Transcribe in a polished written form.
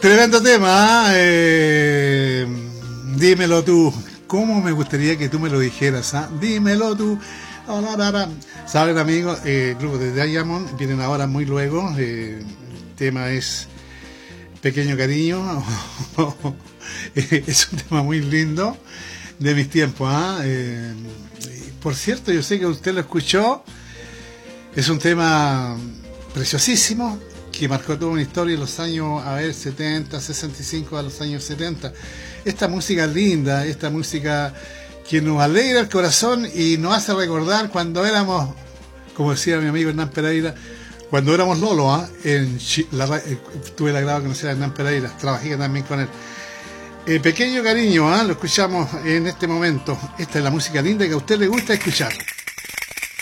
Tremendo tema, dímelo tú. ¿Cómo me gustaría que tú me lo dijeras? Dímelo tú. Saben, amigos, el grupo de Diamond vienen ahora muy luego. El tema es Pequeño Cariño. Es un tema muy lindo de mis tiempos. Por cierto, yo sé que usted lo escuchó. Es un tema preciosísimo que marcó toda una historia en los años 70, 65 a los años 70. Esta música linda, esta música que nos alegra el corazón y nos hace recordar cuando éramos, como decía mi amigo Hernán Pereira, cuando éramos Lolo, tuve el agrado de conocer a Hernán Pereira, trabajé también con él. Pequeño Cariño, lo escuchamos en este momento. Esta es la música linda que a usted le gusta escuchar.